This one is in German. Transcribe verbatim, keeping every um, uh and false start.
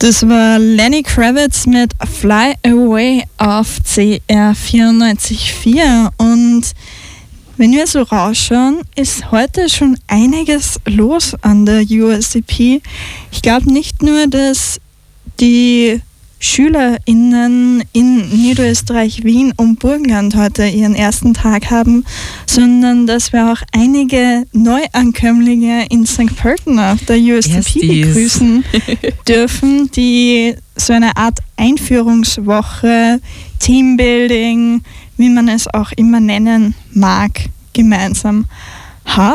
Das war Lenny Kravitz mit Fly Away auf C R vierundneunzig Komma vier. Und wenn wir so rausschauen, ist heute schon einiges los an der U S C P. Ich glaube nicht nur, dass die SchülerInnen in Niederösterreich, Wien und Burgenland heute ihren ersten Tag haben, sondern dass wir auch einige Neuankömmlinge in Sankt Pölten auf der U S C P begrüßen dürfen, die so eine Art Einführungswoche, Teambuilding, wie man es auch immer nennen mag, gemeinsam haben.